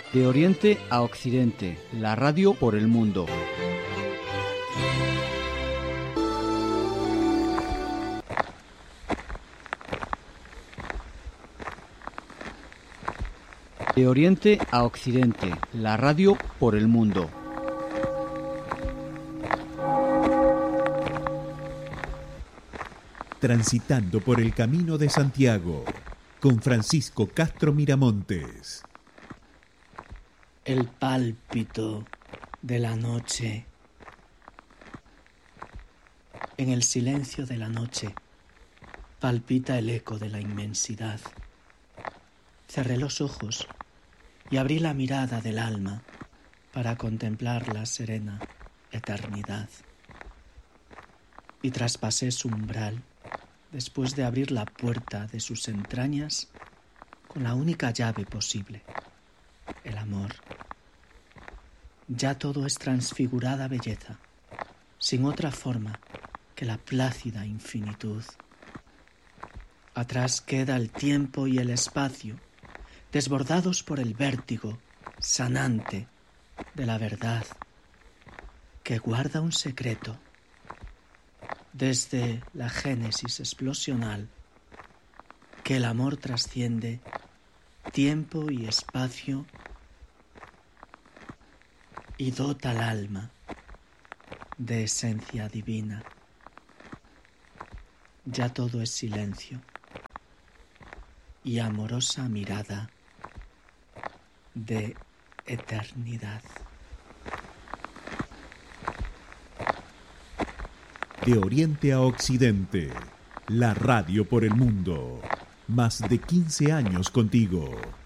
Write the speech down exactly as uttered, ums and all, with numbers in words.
De Oriente a Occidente, la radio por el mundo. De Oriente a Occidente, la radio por el mundo. Transitando por el Camino de Santiago, con Francisco Castro Miramontes. El pálpito de la noche. En el silencio de la noche palpita el eco de la inmensidad. Cerré los ojos y abrí la mirada del alma para contemplar la serena eternidad. Y traspasé su umbral después de abrir la puerta de sus entrañas con la única llave posible, el amor. Ya todo es transfigurada belleza, sin otra forma que la plácida infinitud. Atrás queda el tiempo y el espacio, desbordados por el vértigo sanante de la verdad, que guarda un secreto. Desde la génesis explosional, que el amor trasciende tiempo y espacio y dota al alma de esencia divina. Ya todo es silencio y amorosa mirada de eternidad. De Oriente a Occidente, la radio por el mundo. Más de quince años contigo.